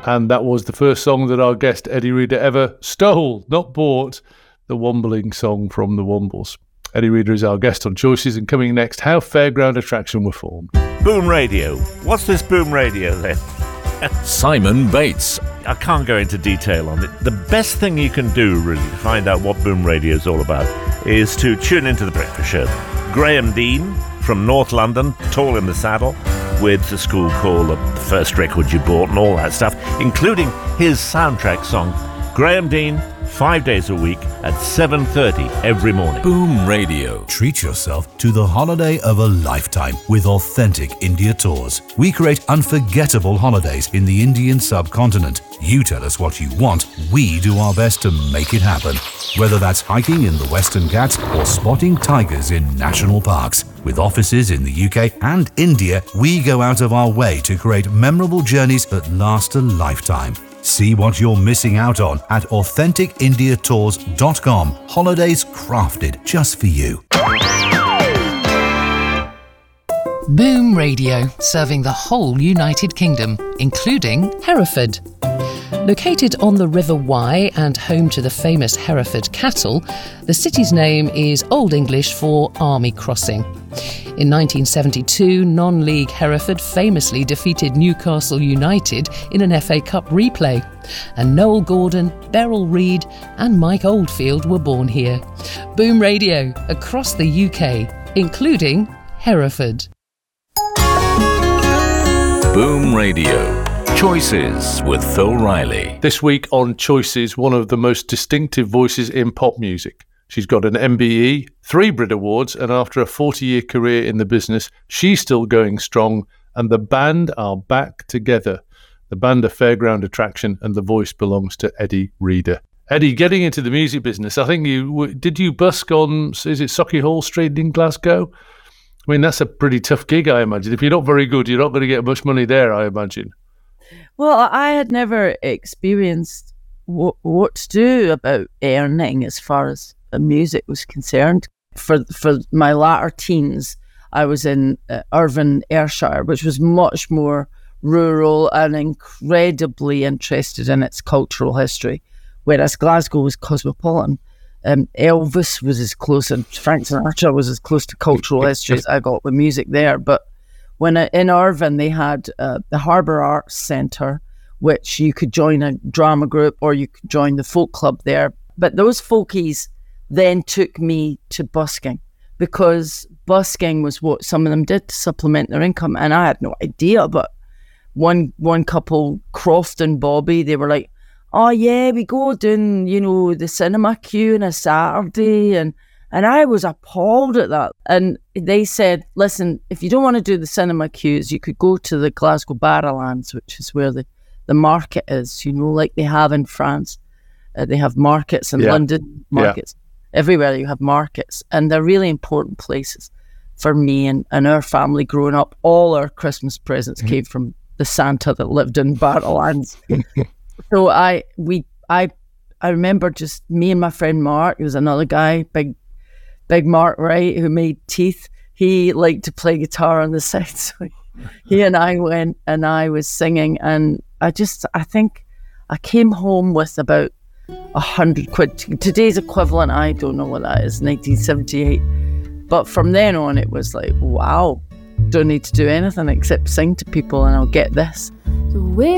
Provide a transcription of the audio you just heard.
And that was the first song that our guest Eddie Reader ever stole, not bought, the Wombling song from the Wombles. Eddie Reader is our guest on Choices, and coming next, how Fairground Attraction were formed. Boom Radio. What's this Boom Radio then? Simon Bates. I can't go into detail on it. The best thing you can do, really, to find out what Boom Radio is all about is to tune into The Breakfast Show. Graham Dean from North London, tall in the saddle, with a school called The First Record You Bought and all that stuff, including his soundtrack song. Graham Dean, 5 days a week at 7:30 every morning. Boom Radio. Treat yourself to the holiday of a lifetime with Authentic India Tours. We create unforgettable holidays in the Indian subcontinent. You tell us what you want, we do our best to make it happen. Whether that's hiking in the Western Ghats or spotting tigers in national parks. With offices in the UK and India, we go out of our way to create memorable journeys that last a lifetime. See what you're missing out on at AuthenticIndiaTours.com. Holidays crafted just for you. Boom Radio, serving the whole United Kingdom, including Hereford. Located on the River Wye and home to the famous Hereford cattle, the city's name is Old English for Army Crossing. In 1972, non-league Hereford famously defeated Newcastle United in an FA Cup replay. And Noel Gordon, Beryl Reid and Mike Oldfield were born here. Boom Radio, across the UK, including Hereford. Boom Radio. Choices with Phil Riley. This week on Choices, one of the most distinctive voices in pop music. She's got an MBE, 3 Brit Awards, and after a 40-year career in the business, she's still going strong, and the band are back together. The band are Fairground Attraction, and the voice belongs to Eddie Reader. Eddie, getting into the music business, I think did you busk on, is it Sauchiehall Street in Glasgow? I mean, that's a pretty tough gig, I imagine. If you're not very good, you're not going to get much money there, I imagine. Well, I had never experienced what to do about earning as far as music was concerned. For my latter teens, I was in Irvine, Ayrshire, which was much more rural and incredibly interested in its cultural history, whereas Glasgow was cosmopolitan. Elvis was as close, and Frank Sinatra was as close to cultural history as I got with music there. But when in Irvine, they had the Harbour Arts Centre, which you could join a drama group or you could join the folk club there. But those folkies then took me to busking, because busking was what some of them did to supplement their income, and I had no idea. But one couple, Croft and Bobby, they were like, "Oh yeah, we go down, the cinema queue on a Saturday," and I was appalled at that. And they said, "Listen, if you don't want to do the cinema queues, you could go to the Glasgow Barrowlands, which is where the market is, like they have in France. They have markets in London, markets. Everywhere you have markets, and they're really important places for me and our family growing up. All our Christmas presents came from the Santa that lived in Barrowlands." So I remember just me and my friend Mark. He was another guy, big Mark Wright, who made teeth. He liked to play guitar on the side, so he and I went, and I was singing, and I think I came home with about 100 quid. Today's equivalent, I don't know what that is, 1978. But from then on, it was like, wow, don't need to do anything except sing to people and I'll get this.